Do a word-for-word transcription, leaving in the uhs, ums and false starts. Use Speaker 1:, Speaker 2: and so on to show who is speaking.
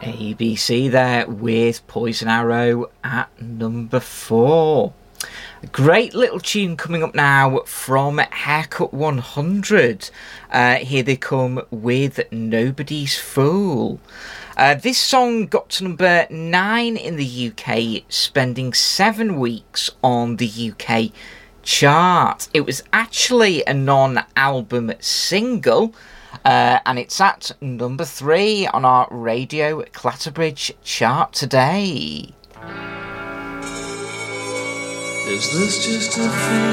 Speaker 1: A B C there with Poison Arrow at number four. A great little tune coming up now from Haircut one hundred. Uh, here they come with Nobody's Fool. Uh, this song got to number nine in the U K, spending seven weeks on the U K chart. It was actually a non-album single, uh, and it's at number three on our Radio Clatterbridge chart today.
Speaker 2: Is this just a thing?